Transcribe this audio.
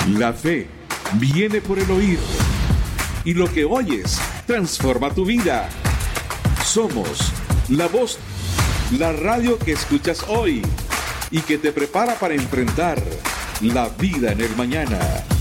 La fe viene por el oír, y lo que oyes transforma tu vida. Somos la voz, la radio que escuchas hoy y que te prepara para enfrentar la vida en el mañana.